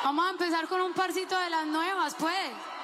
Vamos a empezar con un parcito de las nuevas, pues.